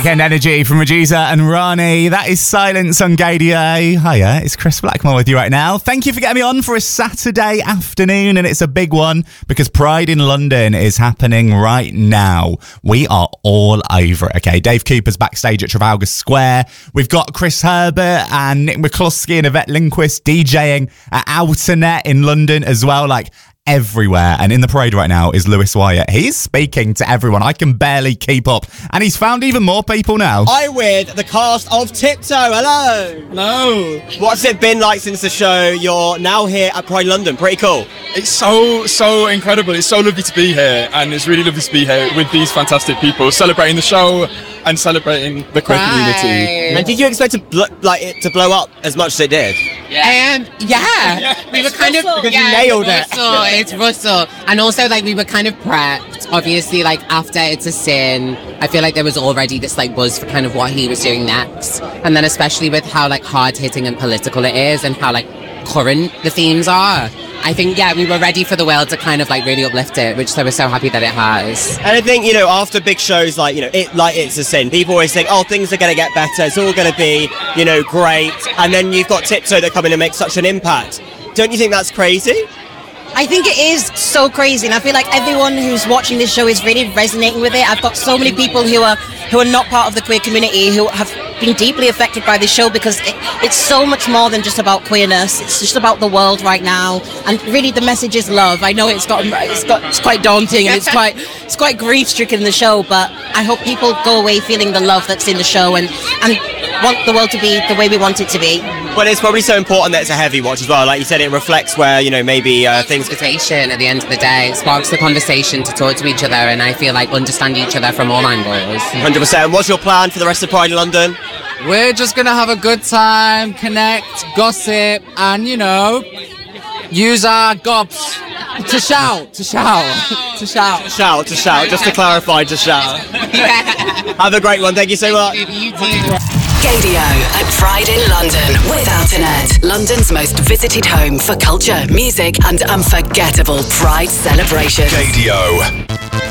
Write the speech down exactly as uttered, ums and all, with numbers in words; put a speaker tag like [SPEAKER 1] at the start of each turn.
[SPEAKER 1] Weekend energy from Rajiza and Rani. That is Silence on Gaydio. Hiya, it's Chris Blackmore with you right now. Thank you for getting me on for a Saturday afternoon, and it's a big one because Pride in London is happening right now. We are all over it, okay? Dave Cooper's backstage at Trafalgar Square. We've got Chris Herbert and Nick McCluskey and Yvette Lindquist DJing at Outernet in London as well. Like, everywhere. And in the parade right now is Lewis Wyatt. He's speaking to everyone. I can barely keep up. And he's found even more people now.
[SPEAKER 2] I'm with the cast of Tiptoe. Hello.
[SPEAKER 3] Hello.
[SPEAKER 2] What's it been like since the show? You're now here at Pride London. Pretty cool.
[SPEAKER 3] It's so, so incredible. It's so lovely to be here. And it's really lovely to be here with these fantastic people, celebrating the show and celebrating the queer
[SPEAKER 4] Right.
[SPEAKER 3] community.
[SPEAKER 2] And did you expect to bl- like it to blow up as much as it did?
[SPEAKER 4] And yeah, we were kind of
[SPEAKER 2] Because you
[SPEAKER 4] yeah,
[SPEAKER 2] nailed it.
[SPEAKER 4] Russell, it's Russell, and also like we were kind of prepped. Obviously, like after It's a Sin, I feel like there was already this like buzz for kind of what he was doing next, and then especially with how like hard hitting and political it is, and how like current the themes are. I think yeah, we were ready for the world to kind of like really uplift it, which I was so happy that it has.
[SPEAKER 2] And I think, you know, after big shows like, you know, it like It's a Sin, people always think, oh, things are going to get better. It's all going to be, you know, great. And then you've got Tiptoe that come in and make such an impact. Don't you think that's crazy?
[SPEAKER 5] I think it is so crazy, and I feel like everyone who's watching this show is really resonating with it. I've got so many people who are who are not part of the queer community who have been deeply affected by this show because it, it's so much more than just about queerness. It's just about the world right now, and really the message is love. I know it's got it's got it's quite daunting and it's quite it's quite grief stricken, the show, but I hope people go away feeling the love that's in the show and and want the world to be the way we want it to be.
[SPEAKER 2] Well, it's probably so important that it's a heavy watch as well. Like you said, it reflects where, you know, maybe uh, things...
[SPEAKER 4] Conversation at the end of the day. It sparks the conversation to talk to each other, and I feel like understand each other from all angles.
[SPEAKER 2] one hundred percent. What's your plan for the rest of Pride in London?
[SPEAKER 6] We're just gonna have a good time, connect, gossip, and you know, use our gobs to shout, to shout, to shout.
[SPEAKER 2] To shout, to shout, just to clarify, to shout. Have a great one, thank you so much.
[SPEAKER 4] You too.
[SPEAKER 7] Gaydio at Pride in London with Outernet, London's most visited home for culture, music and unforgettable Pride celebration.
[SPEAKER 8] Gaydio.